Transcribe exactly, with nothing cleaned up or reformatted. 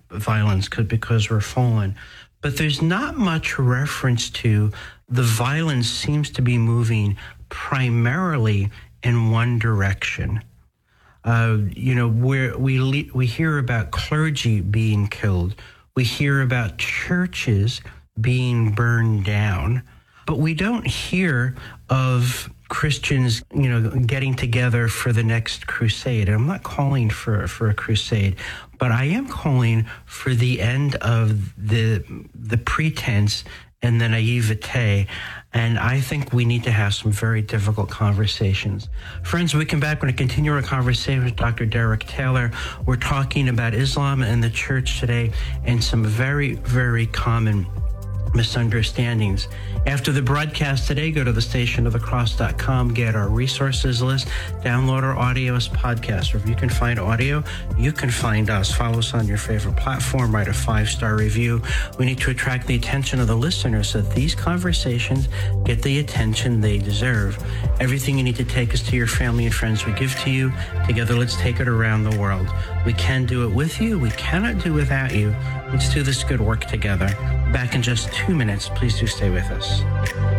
violence because we're fallen. But there's not much reference to the violence seems to be moving primarily in one direction. Uh, you know, where we le- we hear about clergy being killed, we hear about churches being burned down, but we don't hear of Christians, you know, getting together for the next crusade. And I'm not calling for for a crusade, but I am calling for the end of the the pretense and the naivete. And I think we need to have some very difficult conversations. Friends, we come back. We're going to continue our conversation with Doctor Derek Taylor. We're talking about Islam and the church today and some very, very common misunderstandings. After the broadcast today, go to the station of the cross dot com, get our resources list, download our audio as podcast. Or if you can find audio, you can find us. Follow us on your favorite platform, write a five-star review. We need to attract the attention of the listeners so that these conversations get the attention they deserve. Everything you need to take us to your family and friends we give to you. Together, let's take it around the world. We can do it with you. We cannot do without you. Let's do this good work together. Back in just two minutes. Please do stay with us.